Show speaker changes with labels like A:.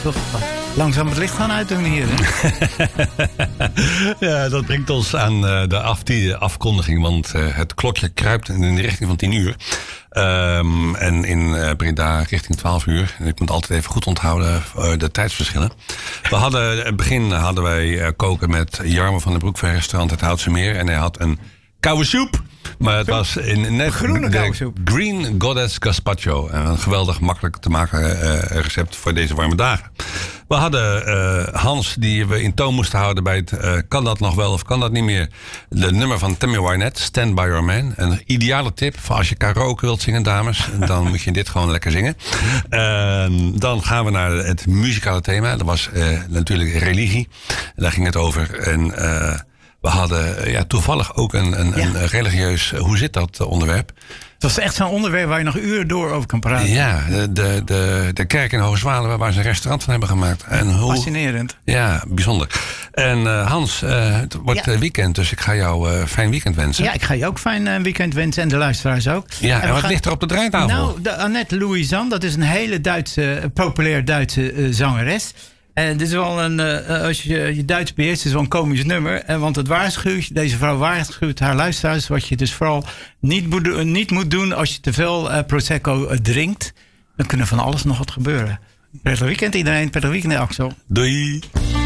A: toch langzaam het licht gaan uitdoen hier.
B: Ja, dat brengt ons aan de afkondiging. Want het klokje kruipt in de richting van 10 uur. En in Breda richting 12 uur. En ik moet altijd even goed onthouden de tijdsverschillen. In het begin hadden wij koken met Jarmo van den Broek van restaurant Het Houtse Meer. En hij had een koude soep. Maar het was net
A: groene koude soep.
B: Green Goddess Gazpacho. Een geweldig makkelijk te maken recept voor deze warme dagen. We hadden Hans, die we in toon moesten houden bij het kan dat nog wel of kan dat niet meer. De nummer van Tammy Wynette, Stand By Your Man. Een ideale tip voor als je karaoke wilt zingen, dames. Dan moet je dit gewoon lekker zingen. Dan gaan we naar het muzikale thema. Dat was natuurlijk religie. Daar ging het over. En we hadden toevallig ook een religieus, hoe zit dat onderwerp?
A: Het was echt zo'n onderwerp waar je nog uren door over kan praten.
B: Ja, de kerk in Hoogzwaluwe waar ze een restaurant van hebben gemaakt. En
A: fascinerend.
B: Ja, bijzonder. En Hans, het wordt weekend, dus ik ga jou fijn weekend wensen.
A: Ja, ik ga je ook fijn weekend wensen en de luisteraars ook.
B: Ja, en wat ligt er op de draaitafel?
A: Nou, de Annette Louisanne, dat is een hele populair Duitse zangeres. En dit is wel als je Duits beheerst, is het wel een komisch nummer. Want het waarschuwt, deze vrouw waarschuwt haar luisteraars, wat je dus vooral niet moet doen als je te veel Prosecco drinkt. Dan kunnen van alles nog wat gebeuren. Prettig weekend iedereen, prettig weekend Axel.
B: Doei.